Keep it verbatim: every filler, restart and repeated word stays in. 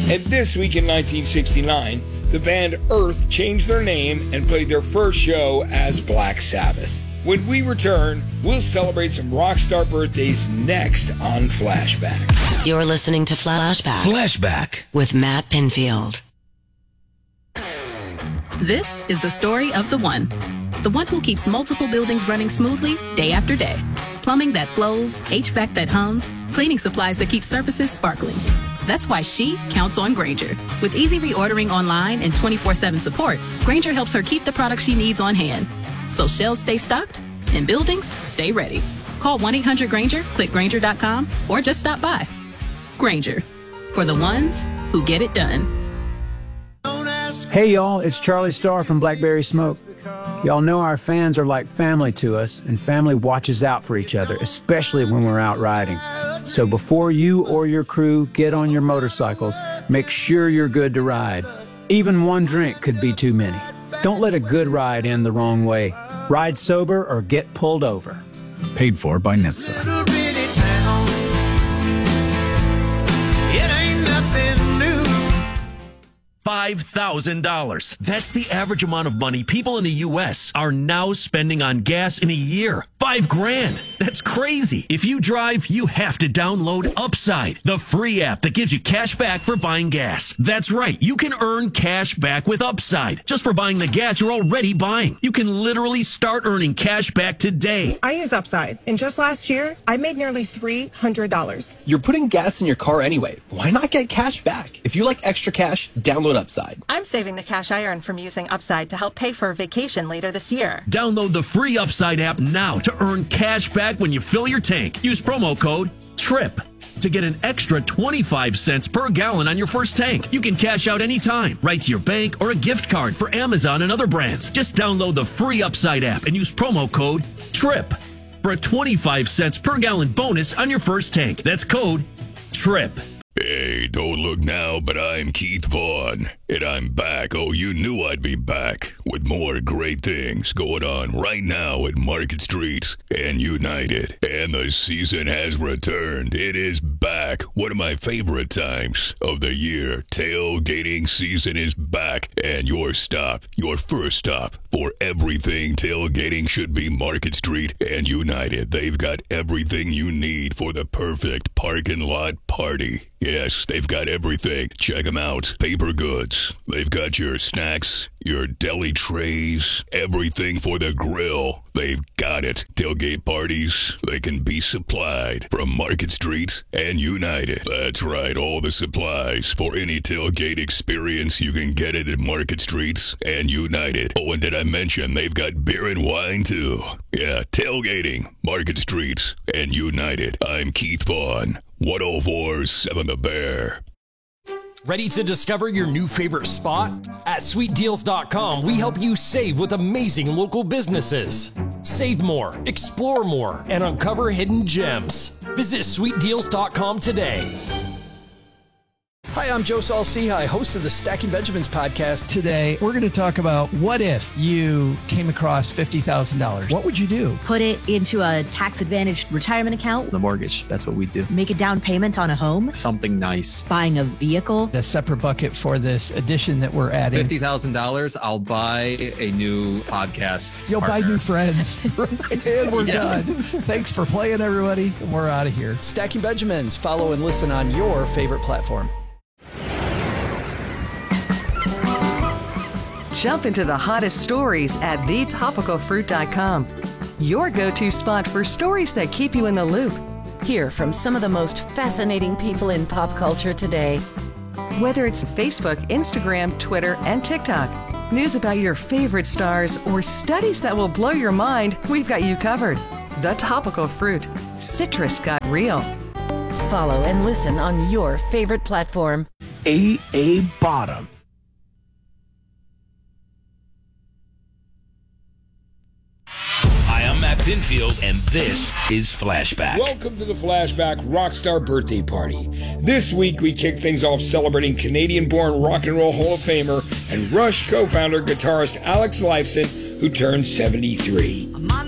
And this week in nineteen sixty-nine, the band Earth changed their name and played their first show as Black Sabbath. When we return, we'll celebrate some rock star birthdays next on Flashback. You're listening to Flashback. Flashback with Matt Pinfield. This is the story of the one. The one who keeps multiple buildings running smoothly day after day. Plumbing that flows, H V A C that hums, cleaning supplies that keep surfaces sparkling. That's why she counts on Grainger. With easy reordering online and twenty-four seven support, Grainger helps her keep the products she needs on hand. So shelves stay stocked and buildings stay ready. Call one eight hundred Grainger, click Grainger dot com, or just stop by. Grainger, for the ones who get it done. Hey y'all, it's Charlie Starr from Blackberry Smoke. Y'all know our fans are like family to us, and family watches out for each other, especially when we're out riding. So before you or your crew get on your motorcycles, make sure you're good to ride. Even one drink could be too many. Don't let a good ride end the wrong way. Ride sober or get pulled over. Paid for by N H T S A. five thousand dollars. That's the average amount of money people in the U S are now spending on gas in a year. Five grand. That's crazy. If you drive, you have to download Upside, the free app that gives you cash back for buying gas. That's right. You can earn cash back with Upside just for buying the gas you're already buying. You can literally start earning cash back today. I use Upside, and just last year, I made nearly three hundred dollars. You're putting gas in your car anyway. Why not get cash back? If you like extra cash, download Upside. I'm saving the cash I earn from using Upside to help pay for a vacation later this year. Download the free Upside app now to earn cash back when you fill your tank. Use promo code TRIP to get an extra twenty-five cents per gallon on your first tank. You can cash out anytime, right to your bank or a gift card for Amazon and other brands. Just download the free Upside app and use promo code TRIP for a twenty-five cents per gallon bonus on your first tank. That's code TRIP. Hey, don't look now, but I'm Keith Vaughn, and I'm back. Oh, you knew I'd be back with more great things going on right now at Market Street and United. And the season has returned. It is back. One of my favorite times of the year. Tailgating season is back, and your stop, your first stop for everything tailgating should be Market Street and United. They've got everything you need for the perfect parking lot party. Yes, they've got everything. Check them out. Paper goods. They've got your snacks, your deli trays, everything for the grill. They've got it. Tailgate parties, they can be supplied from Market Street and United. That's right, all the supplies for any tailgate experience, you can get it at Market Street and United. Oh, and did I mention they've got beer and wine too? Yeah, tailgating, Market Street and United. I'm Keith Vaughn. one oh four point seven The Bear. Ready to discover your new favorite spot? At sweet deals dot com, we help you save with amazing local businesses. Save more, explore more, and uncover hidden gems. Visit sweet deals dot com today. Hi, I'm Joe Saul-Sehy, host of the Stacking Benjamins podcast. Today, we're going to talk about what if you came across fifty thousand dollars. What would you do? Put it into a tax-advantaged retirement account. The mortgage, that's what we do. Make a down payment on a home. Something nice. Buying a vehicle. A separate bucket for this addition that we're adding. fifty thousand dollars, I'll buy a new podcast You'll partner. buy new friends. And we're yeah. done. Thanks for playing, everybody. We're out of here. Stacking Benjamins. Follow and listen on your favorite platform. Jump into the hottest stories at the topical fruit dot com. Your go-to spot for stories that keep you in the loop. Hear from some of the most fascinating people in pop culture today. Whether it's Facebook, Instagram, Twitter, and TikTok, news about your favorite stars, or studies that will blow your mind, we've got you covered. The Topical Fruit. Citrus got real. Follow and listen on your favorite platform. A A Bottom. I'm Matt Pinfield, and this is Flashback. Welcome to the Flashback Rockstar Birthday Party. This week, we kick things off celebrating Canadian-born Rock and Roll Hall of Famer and Rush co-founder guitarist Alex Lifeson, who turned seventy-three.